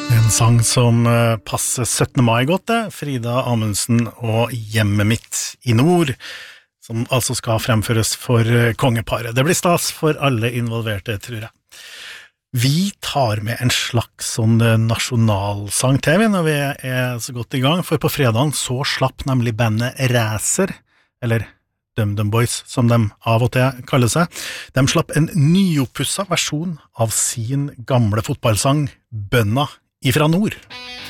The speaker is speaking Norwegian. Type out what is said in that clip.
En sang som passer 17. mai godt, det. Frida Amundsen og Hjemmet mitt i nord, som altså skal fremføres for kongeparet. Det blir stas for alle involverte, tror jeg. Vi tar med en slags sånn nasjonalsang til vi når vi er så godt i gang, for på fredagen så slapp nemlig bandet Racer, eller DumDum Boys, som de av og til kaller seg. De slapp en nyoppusset versjon av sin gamle fotballsang Bønna ifra nord.